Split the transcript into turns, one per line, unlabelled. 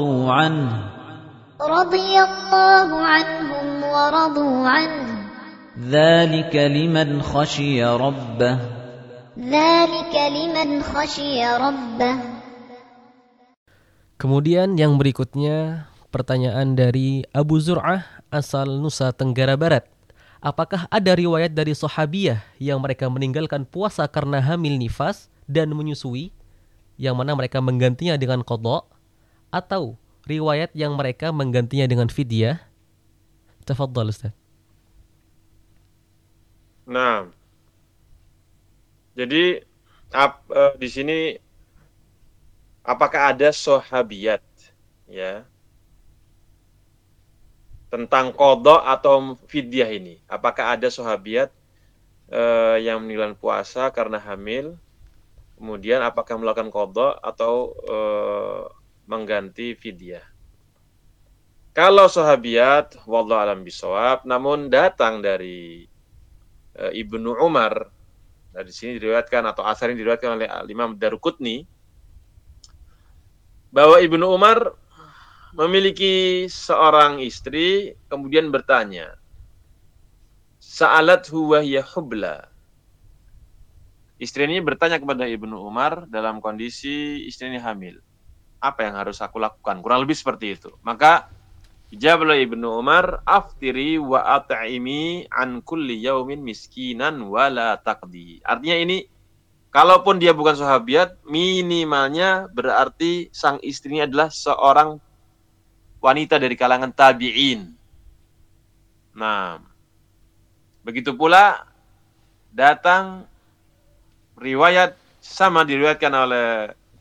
عنه
رضي الله عنهم ورضوا عنه
ذلك لمن خشي ربه
ذلك لمن خشي ربه.
Kemudian yang berikutnya pertanyaan dari Abu Zur'ah asal Nusa Tenggara Barat. Apakah ada riwayat dari sahabiyah yang mereka meninggalkan puasa karena hamil nifas dan menyusui, yang mana mereka menggantinya dengan qadha, atau riwayat yang mereka menggantinya dengan fidyah? Tafadhal Ustaz.
Nah, jadi di sini apakah ada sahabiyat ya tentang qadha atau fidyah ini? Apakah ada sahabiyat yang meninggalkan puasa karena hamil, kemudian apakah melakukan qadha atau mengganti fidyah? Kalau sahabiyat, wallahu alam bisawab, namun datang dari Ibnu Umar, dari sini diriwayatkan atau asar ini diriwayatkan oleh Imam Daruqutni, bahwa Ibnu Umar memiliki seorang istri, kemudian bertanya, sa'alathu wa hiya hubla. Istri ini bertanya kepada Ibnu Umar dalam kondisi istri ini hamil. Apa yang harus aku lakukan? Kurang lebih seperti itu. Maka jawab Ibnu Umar, aftiri wa at'imi an kulli yaumin miskinan wala taqdi. Artinya ini, kalaupun dia bukan sahabiat, minimalnya berarti sang istrinya adalah seorang wanita dari kalangan tabi'in. Nah, begitu pula datang riwayat sama diriwayatkan oleh